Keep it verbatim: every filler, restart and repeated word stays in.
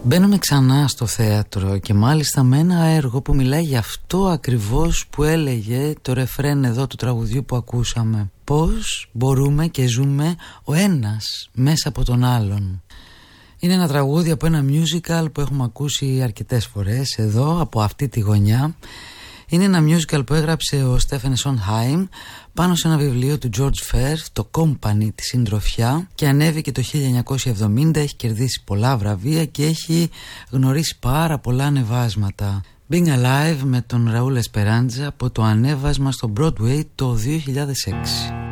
Μπαίνουμε ξανά στο θέατρο και μάλιστα με ένα έργο που μιλάει για αυτό ακριβώς που έλεγε το ρεφρέν εδώ του τραγουδιού που ακούσαμε. Πώς μπορούμε και ζούμε ο ένας μέσα από τον άλλον. Είναι ένα τραγούδι από ένα musical που έχουμε ακούσει αρκετές φορές εδώ από αυτή τη γωνιά. Είναι ένα musical που έγραψε ο Στέφεν Σονχάιμ πάνω σε ένα βιβλίο του George Fair, το Company, τη συντροφιά, και ανέβηκε το χίλια εννιακόσια εβδομήντα, έχει κερδίσει πολλά βραβεία και έχει γνωρίσει πάρα πολλά ανεβάσματα. Being Alive με τον Ραούλ Εσπεράντζα από το ανέβασμα στο Broadway το δύο χιλιάδες έξι.